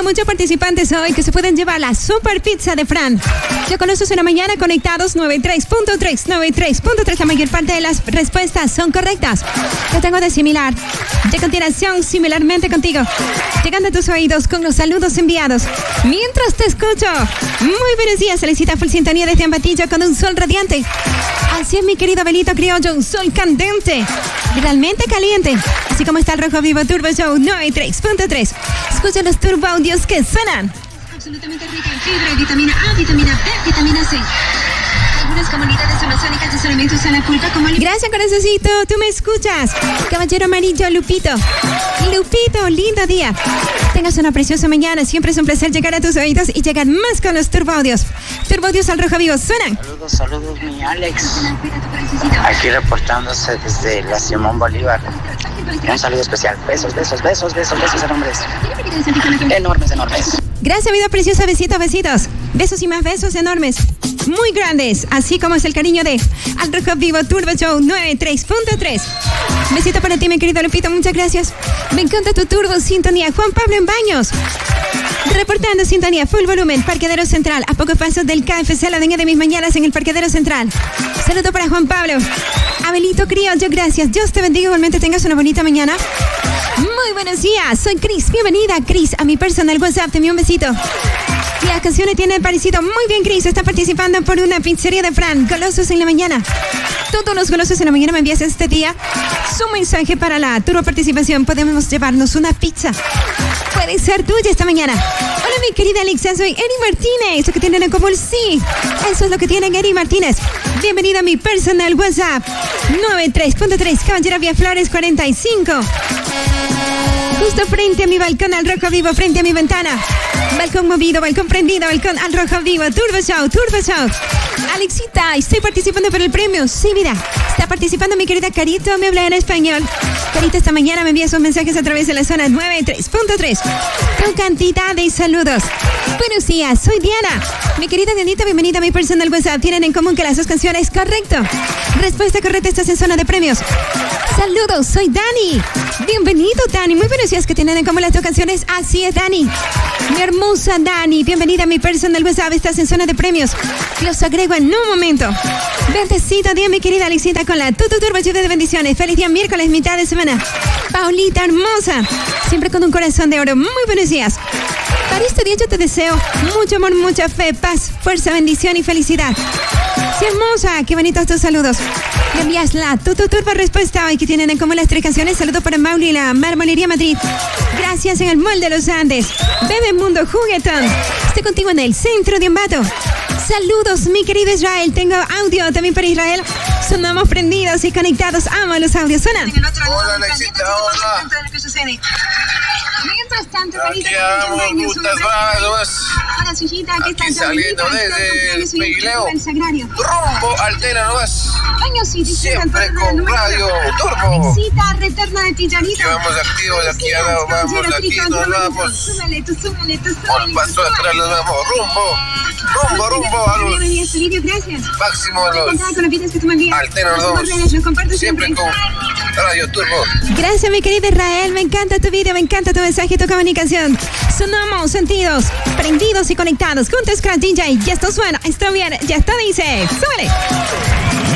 muchos participantes hoy que se pueden llevar la super pizza de Fran. Ya con nosotros en la mañana conectados 93.3. La mayor parte de las respuestas son correctas. Yo tengo de similar. De continuación, similarmente contigo. Llegando a tus oídos con los saludos enviados. Mientras te escucho. Muy buenos días. Felicita full sintonía desde Ambatillo con un sol radiante. Así es, mi querido Benito Criollo, un sol candente. Realmente caliente. Así como está el Rojo Vivo Turbo Show 93.3. Escucha los turbo audios que suenan. Absolutamente rica en fibra, vitamina A, vitamina B, vitamina C. Algunas comunidades amazónicas de solamente usan la pulpa como... Gracias, corazoncito. Tú me escuchas. Caballero amarillo, Lupito. Lupito, lindo día. Tengas una preciosa mañana. Siempre es un placer llegar a tus oídos y llegar más con los turbaudios. Turbaudios al Rojo Vivo suenan. Saludos, mi Alex. Aquí reportándose desde la Simón Bolívar. Un saludo especial. Besos enormes. Enormes. Gracias, vida preciosa. Besitos. Besos y más besos enormes. Muy grandes, así como es el cariño de Al Rojo Vivo Turbo Show 93.3. Besito para ti, mi querido Lupito, muchas gracias. Me encanta tu turbo sintonía. Juan Pablo en Baños. Reportando sintonía, full volumen, Parqueadero Central. A pocos pasos del KFC, la dueña de mis mañanas en el Parqueadero Central. Saludo para Juan Pablo. Abelito Criollo, gracias. Dios te bendiga, igualmente tengas una bonita mañana. Muy buenos días, soy Cris. Bienvenida, Cris, a mi personal WhatsApp. Te envío un besito. Las canciones tienen parecido muy bien, Cris. Está participando por una pizzería de Fran. Golosos en la mañana. Todos los golosos en la mañana me envías este día su mensaje para la turbo participación. Podemos llevarnos una pizza. Puede ser tuya esta mañana. Hola, mi querida Alexa, soy Eri Martínez. Lo que tienen en común, sí. Eso es lo que tienen, Eri Martínez. Bienvenida a mi personal WhatsApp. 93.3, Caballero Vía Flores 45. Justo frente a mi balcón al Rojo Vivo, frente a mi ventana. Balcón movido, balcón prendido, balcón al Rojo Vivo, Turbo Show. Alexita, estoy participando por el premio. Sí, mira, está participando mi querida Carito, me habla en español. Carito, esta mañana me envía sus mensajes a través de la zona 93.3. Con cantidad de saludos. Buenos días, soy Diana. Mi querida Dianita, bienvenida a mi personal WhatsApp. Tienen en común que las dos canciones, correcto. Respuesta correcta, estás en zona de premios. Saludos, soy Dani. Bienvenido, Dani. Muy buenos días, que tienen en común las dos canciones. Así es, Dani. Mi hermosa Dani, bienvenida a mi personal WhatsApp. Estás en zona de premios. Los agrego en un momento. Bendecito día, mi querida Alexita, con la Turbo lluvia de bendiciones. Feliz día miércoles, mitad de semana. Paulita hermosa, siempre con un corazón de oro. Muy buenos días. Para este día yo te deseo mucho amor, mucha fe, paz, fuerza, bendición y felicidad. Sí, hermosa, qué bonitos tus saludos. Me envías la turbo respuesta hoy que tienen en común las tres canciones. Saludo para Mauli y la Marmolería Madrid. Gracias en el Mall de los Andes. Bebe Mundo Juguetón. Estoy contigo en el centro de Ambato. Saludos, mi querido Israel. Tengo audio también para Israel. Sonamos prendidos y conectados. Amo los audios. Suenan. Hola, Alexita, hola. Mientras tanto, aquí vamos, Gustas Vados. Aquí saliendo desde Peguileo. Rumbo Altera nomás. Siempre con Radio Turbo. Aquí vamos activos, aquí nos vamos. Por paso atrás nos vamos. Rumbo a los máximo a los Altera nos vamos. Siempre con Radio Turbo. Gracias, mi querida Israel. Me encanta tu video, me encanta tu mensaje, tu comunicación. Sonamos sentidos, prendidos y conectados. Juntos con DJ. Ya esto suena, está bien, ya está, dice. ¡Súbele!